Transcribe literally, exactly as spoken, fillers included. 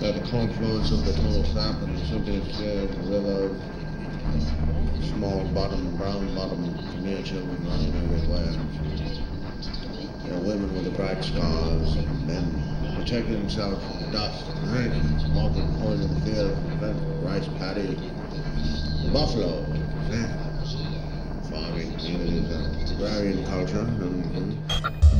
At the confluence of the Tono Sap and the Subic rivers, small bottom, brown bottom, near children running everywhere. There are women with the bright scars, men protecting themselves from dust and rain, walking point in the field, prevent rice paddy, buffalo, eh? Farming communities, agrarian culture, and, and